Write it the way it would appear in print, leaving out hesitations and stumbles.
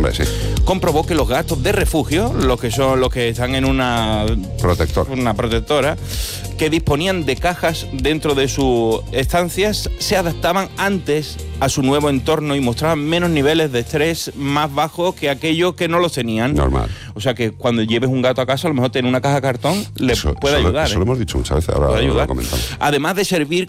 Hombre, sí. Comprobó que los gatos de refugio, los que están en una protectora, que disponían de cajas dentro de sus estancias, se adaptaban antes a su nuevo entorno y mostraban menos niveles de estrés más bajos que aquellos que no los tenían. Normal. O sea que cuando lleves un gato a casa, a lo mejor tener una caja de cartón le puede ayudar. Eso lo hemos dicho muchas veces, ahora lo comentamos. Además de servir